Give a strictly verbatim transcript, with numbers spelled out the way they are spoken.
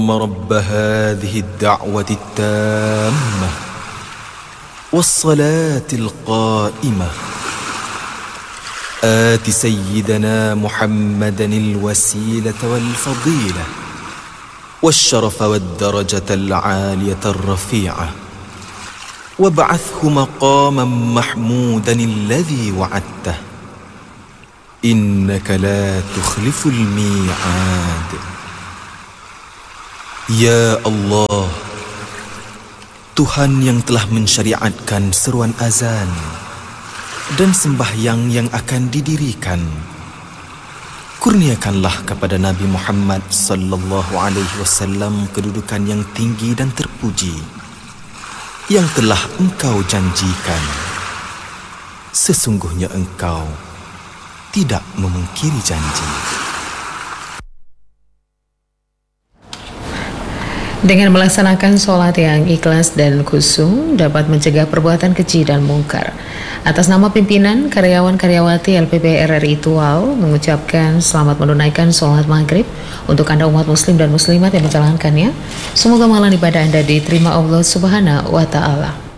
رب هذه الدعوة التامة والصلاة القائمة آت سيدنا محمدا الوسيلة والفضيلة والشرف والدرجة العالية الرفيعة وابعثه مقاما محمودا الذي وعدته إنك لا تخلف الميعاد. Ya Allah, Tuhan yang telah mensyariatkan seruan azan dan sembahyang yang akan didirikan, kurniakanlah kepada Nabi Muhammad sallallahu alaihi wasallam kedudukan yang tinggi dan terpuji yang telah Engkau janjikan. Sesungguhnya Engkau tidak memungkiri janji. Dengan melaksanakan sholat yang ikhlas dan khusyuk dapat mencegah perbuatan keji dan mungkar. Atas nama pimpinan karyawan-karyawati L P P R R I Tual mengucapkan selamat menunaikan sholat maghrib untuk Anda umat muslim dan muslimat yang menjalankannya. Semoga malam ibadah Anda diterima Allah Subhanahu wa Ta'ala.